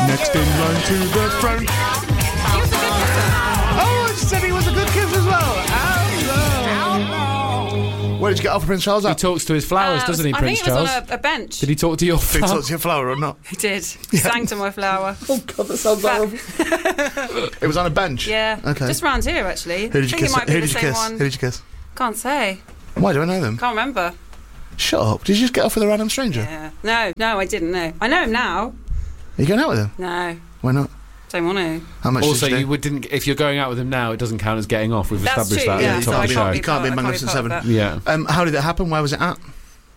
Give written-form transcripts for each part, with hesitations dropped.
Next in line to the front. He was a good kisser. Oh, I said he was a good kiss as well. Where did you get off of Prince Charles He at? talks to his flowers, doesn't he, Prince Charles? I think it was on a bench. Did he talk to your Did he talk flowers? to your flower or not? He did. He sang to my flower. Oh, God, that sounds horrible. It was on a bench? Yeah. Okay. Just round here, actually. Who did you I think kiss? it might be Who the did you same kiss? one. Who did you kiss? Can't say. Why do I know them? Can't remember. Shut up. Did you just get off with a random stranger? Yeah. No, I didn't know. I know him now. Are you going out with him? No. Why not? Don't want to. How much Also, did you do? didn't. If you're going out with him now, it doesn't count as getting off. We've That's established true, that yeah, at the so top I of the can't show. be You can't be part- I can't Magnificent be Seven. part of Yeah. How did it happen? Where was it at?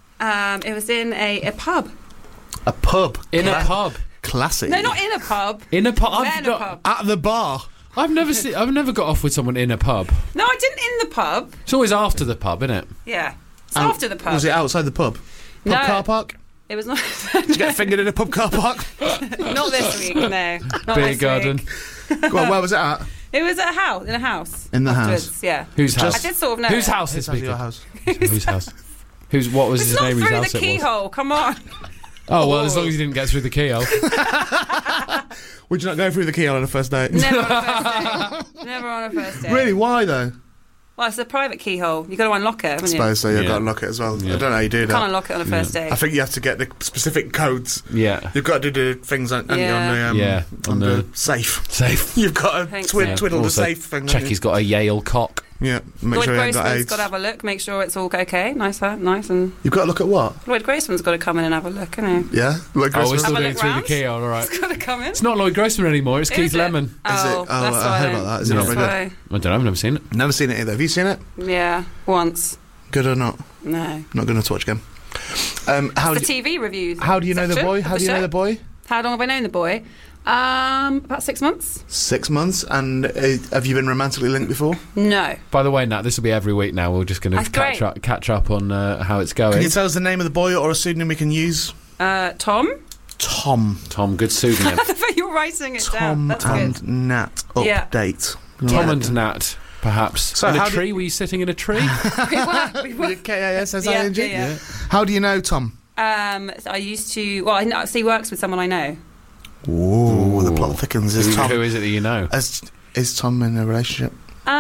It was in a pub. A pub. In a pub. Classic. No, not in a pub. In a pub. Met in a pub. At the bar. I've never got off with someone in a pub. No, I didn't in the pub. It's always after the pub, isn't it? Yeah. It's And after the pub. Was it outside the pub? Pub No. car park? It was not. Did you get fingered in a pub car park? Not this week. No. Not Beer this garden. Week. Go on, where was it at? It was at a house. In a house. In the afterwards, house? Yeah. Whose house? I did sort of know. Whose it. house is Inside speaking? your house. Whose house? What was It's his not name? Whose through house the it was? keyhole. Come on. Oh well, as long as you didn't get through the keyhole. Would you not go through the keyhole on a first date? Never on a first date. Never on a first date. Really? Why though? Well, it's a private keyhole. You've got to unlock it, haven't I you? suppose so. You've Yeah. got to lock it as well. Yeah. I don't know how you do You that. can't unlock it on a first date. I think you have to get the specific codes. Yeah. You've got to do the things on, Yeah. on the Yeah, on on the the- safe. Safe. You've got to Thanks, twiddle yeah. the Also, safe thing. check haven't you? he's got a Yale cock. Yeah, make Lloyd sure you ain't got Grossman's AIDS. got to have a look, make sure it's all okay. Nice, and You've got to look at what? Lloyd Grossman's got to come in and have a look, hasn't he? Yeah, like Oh, we're Christmas. still Have a doing look through the round. keyhole, all right. He's got to come in. It's not Lloyd Grossman anymore, it's Is Keith it? Lemon. Oh, Is it? Oh, that's I why heard about that. Is it not that's very why- I don't know, I've never seen it. Never seen it either. Have you seen it? Yeah, once. Good or not? No. Not good enough to watch again. How The do you, TV reviews. how do you know the section boy? of How do you know show. the boy? How long have I known the boy? About 6 months. 6 months. And have you been romantically linked before? No. By the way, Nat, this will be every week now. We're just going That's to great. catch up on how it's Can going. you tell us the name of the boy or a pseudonym we can use? Tom. Tom. Tom, good pseudonym. You're writing it Tom down. That's and good. Nat Yeah. update. Tom and Nat, perhaps. So in how a do- tree? Were you sitting in a tree? We were. K-A-S-S-I-N-G? Yeah. How do you know Tom? So I used to. Well, I know, so he works with someone I know. Ooh, the plot thickens. Is Tom, Who is it that you know? is Tom in a relationship?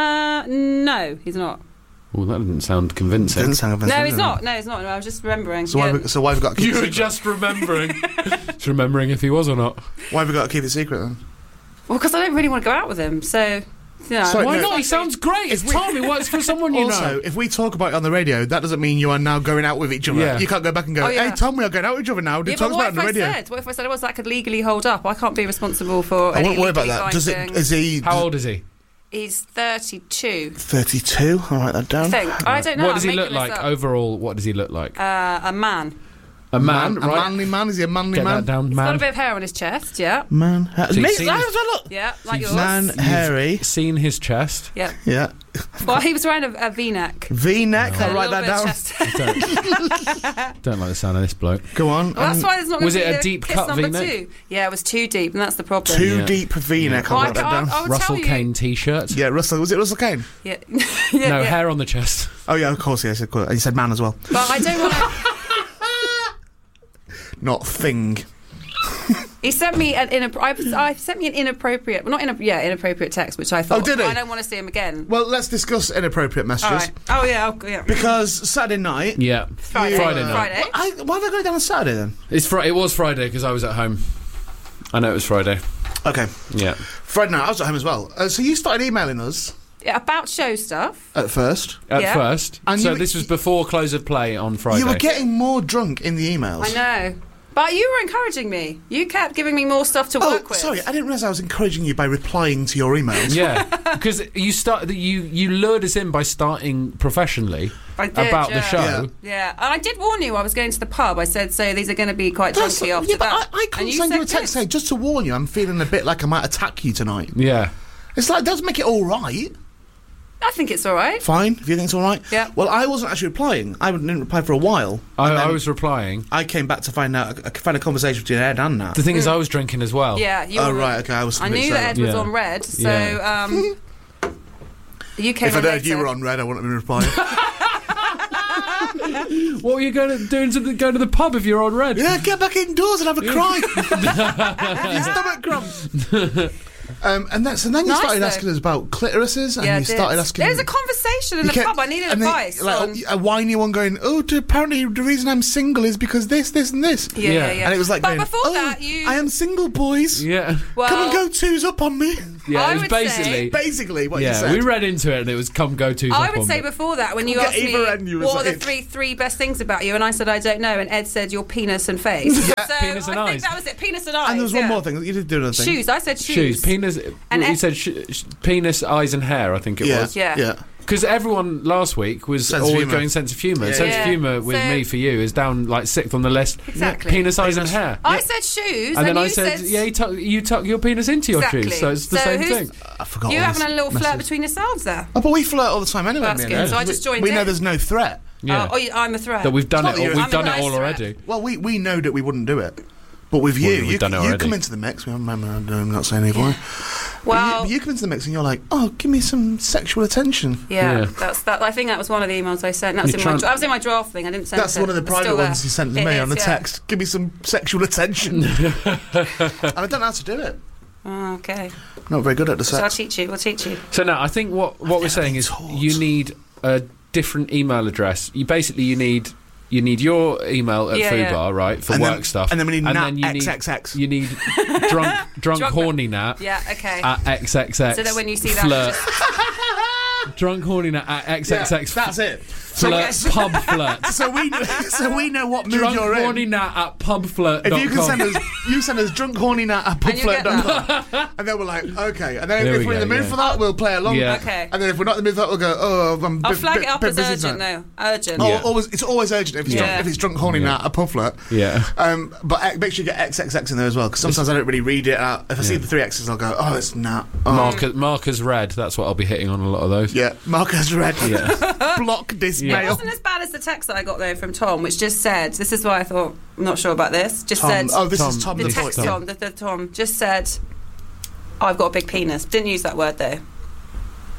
No, he's not. Oh, that didn't sound convincing. Didn't sound convincing, No, he's did it? not. No, he's not. No, I was just remembering. So Yeah. why have we got to keep You it were secret? just remembering. Just remembering if he was or not. Why have we got to keep it secret then? Well, because I don't really want to go out with him. So, you know. Sorry, Why no, not? He sounds great. It's Tom. He works for someone you Also, know. if we talk about it on the radio, that doesn't mean you are now going out with each other. Yeah. You can't go back and go, Oh, yeah. hey, Tom, we are going out with each other now. Yeah, Did but talk what about it on if the I radio. said? What if I said it was that could legally hold up? I can't be responsible for. I any won't worry about legally that. Does it? binding- Is he How old is he? He's 32. 32? I'll write that I down. think. I don't know. What does I'm he look making this like up. overall? What does he look like? A man. A man, A right? manly man? Is he a manly Get man? that down, He's got a man. bit of hair on his chest. Yeah. Man. you've Mate, seen that his- was a look. Yeah, like yours. Man, hairy. Seen his chest. Yeah. Yeah. Well, he was wearing a V-neck. V-neck. I'll A write little that bit down. of chest. Don't like the sound of this bloke. Go on. Well, that's why there's not Was going to it be a deep kiss cut number V-neck? 2. Yeah, it was too deep, and that's the problem. Too Yeah. deep V-neck. Well, I'll I write that can't- down. I would Russell tell you. Kane t-shirt. Yeah, Russell. Was it Russell Kane? Yeah. yeah, No, yeah. hair on the chest. Oh, yeah, of course, yes. Of course. You said man as well. But I don't want to. Not thing. He sent me an inappropriate, well, not inappropriate text, which I thought. Oh, did he? I don't want to see him again. Well, let's discuss inappropriate All messages. right. Oh yeah. Yeah. Because Saturday night... Yeah. Friday. Friday night. Why did I go down on Saturday then? It was Friday because I was at home. I know it was Friday. Okay. Yeah. Friday night, I was at home as well. So you started emailing us Yeah, about show stuff. at first. At Yeah. first. And So you- this was before close of play on Friday. You were getting more drunk in the emails. I know. But you were encouraging me. You kept giving me more stuff to Oh, work with. sorry, I didn't realise I was encouraging you by replying to your emails. Yeah, because you lured us in by starting professionally I did, about the yeah. show. Yeah, and I did warn you I was going to the pub. I said, so these are going to be quite That's- drunky after yeah, but that. I And can't you send you a said text good. saying, just to warn you, I'm feeling a bit like I might attack you tonight. Yeah. It's like, it does make it all right. I think it's all right. Fine, if you think it's all right. Yeah. Well, I wasn't actually replying. I didn't reply for a while. And I then was replying. I came back to find out, I found a conversation between Ed and Nat. The thing is, I was drinking as well. Yeah, you Oh, were. right, okay, I was I convinced knew that Ed was Yeah. on red, so Yeah. you came If I'd in heard you later. were on red, I wouldn't have been replying. What were you going to the pub if you're on red? Yeah, get back indoors and have a cry. Your stomach crumbs. And then you Nice, started though. asking us about clitorises, and Yeah, I you did. started asking. There was a conversation in the pub. I needed and then, advice. like on- a whiny one going, apparently the reason I'm single is because this, and this. yeah. And it was like, But going, before that, you. I am single, boys. Yeah. Well, Come and go twos up on me. Yeah, I it was would basically. say- Basically, what you Yeah, said. we read into it and it was come go to. I would say before that, when you Get asked me Eva and you was what are the like- three best things about you, and I said I don't know, and Ed said your penis and face. So Penis and I eyes. think that was it. Penis and eyes. And there was one more thing. You did do another thing. Shoes. I said shoes. Shoes, penis. And You said penis, eyes, and hair. I think it was. Yeah. Because everyone last week was Sense of always humour. going sense of humour. Yeah. Sense of Yeah. humour with So- me for you is down like 6th on the list. Exactly. Penis, eyes, and hair. I said shoes, And then you I said, yeah, you tuck your penis into your Exactly. shoes, so it's the So same who's- thing. I forgot. You all having this a little flirt message. between yourselves there? Oh, but we flirt all the time anyway. That's me and good. Ed. So I just joined We know in. there's no threat. Yeah. I'm a threat. That we've done It's it. not All, that we've done I'm a it all nice already. Well, we know that we wouldn't do it. But with you, we've done it you already. come into the mix. I'm not saying anything. Well, you come into the mix and you're like, oh, give me some sexual attention. yeah, Yeah. that's that. I think that was one of the emails I sent. That was, You're that was in my draft thing. I didn't send That's it. one of the It's private still there. ones you sent to It me is, on the yeah. text. Give me some sexual attention. And I don't know how to do it. Oh, okay. Not very good at the So I'll sex. teach you. We'll teach you. So now I think what we're saying is taught. you need a different email address. You need your email at Yeah, Fubar, yeah. right, for And work then- stuff. and then we need Nat you XXX. You need drunk horny Nat Yeah. Okay. at XXX. So that when you see that, flirt. just- Drunk horny Nat at XXX. That's it. Flirt, pub flirt. So we know what mood Drunk you're horny in. Nat at pubflirt.com. If you can send us drunk horny nat at And you get pubflirt.com, and then we're like, okay. And then There if we we're in the go, mood yeah. for that, we'll play along. Yeah. Okay. And then if we're not in the mood for that, we'll go, oh, I'm I'll flag it up as busy urgent. tonight. No, urgent. Oh, Yeah. it's always urgent if it's, Yeah. drunk, if it's drunk horny Yeah. nat at pubflirt. Yeah. But make sure you get XXX in there as well, because sometimes I don't really read it out. If I see the 3 X's, I'll go, oh, it's nat. Oh. Marker's red. That's what I'll be hitting on a lot of those. Yeah, Marcus Red. Yeah. Block this Yeah. It mail. wasn't as bad as the text that I got though from Tom, which just said, "This is why I thought I'm not sure about this." Just Tom. said, Oh, this Tom, is Tom the the text voice. Tom, the Tom just said, "I've got a big penis." Didn't use that word though.